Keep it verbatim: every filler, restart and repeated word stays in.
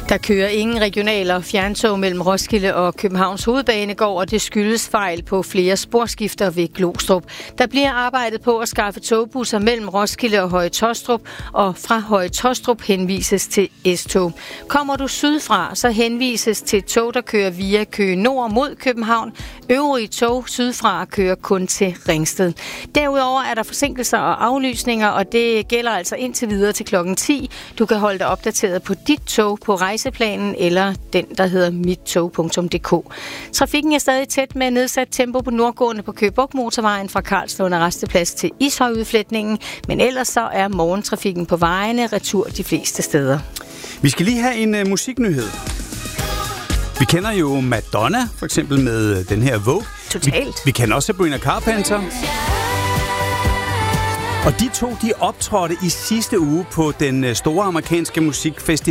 Der kører ingen regional- og fjerntog mellem Roskilde og Københavns Hovedbanegård, og det skyldes fejl på flere sporskifter ved Glostrup. Der bliver arbejdet på at skaffe togbusser mellem Roskilde og Høje Taastrup, og fra Høje Taastrup henvises til S-tog. Kommer du sydfra, så henvises til tog, der kører via Køge Nord mod København. Øvrige tog sydfra kører kun til Ringsted. Derudover er der forsinkelser og aflysninger, og det gælder altså indtil videre til klokken ti. Du kan holde dig opdateret på dit tog på rejseplanen eller den, der hedder mittog punktum d k. Trafikken er stadig tæt med nedsat tempo på nordgående på Køge Bugt Motorvejen fra Karlslunde Rasteplads til Ishøjudfletningen, men ellers så er morgentrafikken på vejene retur de fleste steder. Vi skal lige have en uh, musiknyhed. Vi kender jo Madonna, for eksempel med den her Vogue. Totalt. Vi, vi kender også Sabrina Carpenter. Og de to, de optrådte i sidste uge på den store amerikanske musikfestival